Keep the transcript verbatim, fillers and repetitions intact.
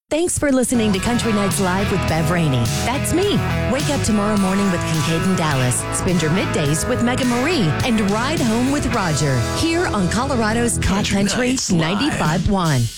Thanks for listening to Country Nights Live with Bev Rainey. That's me. Wake up tomorrow morning with Kincaid and Dallas. Spend your middays with Megan Marie and ride home with Roger. Here on Colorado's Top Country, Country ninety-five point one.